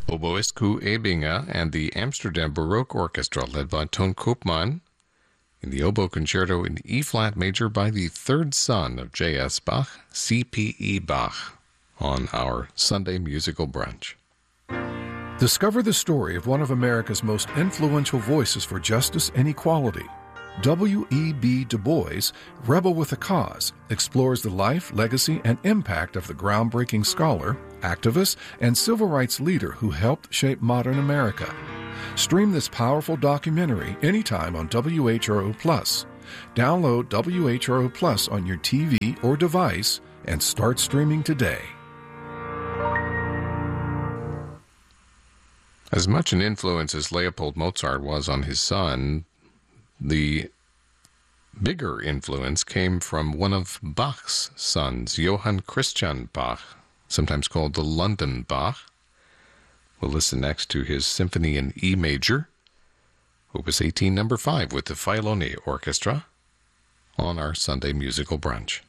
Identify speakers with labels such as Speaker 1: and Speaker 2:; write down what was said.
Speaker 1: oboist Koos Ebbinga and the Amsterdam Baroque Orchestra, led by Toon Koopman, in the oboe concerto in E-flat major by the third son of J.S. Bach, C.P.E. Bach, on our Sunday Musical Brunch.
Speaker 2: Discover the story of one of America's most influential voices for justice and equality. W.E.B. Du Bois, Rebel with a Cause, explores the life, legacy, and impact of the groundbreaking scholar, activist, and civil rights leader who helped shape modern America. Stream this powerful documentary anytime on WHRO+. Download WHRO+ on your TV or device and start streaming today.
Speaker 1: As much an influence as Leopold Mozart was on his son, the bigger influence came from one of Bach's sons, Johann Christian Bach, sometimes called the London Bach. We'll listen next to his Symphony in E major, Opus 18, number 5, with the Filone Orchestra, on our Sunday Musical Brunch.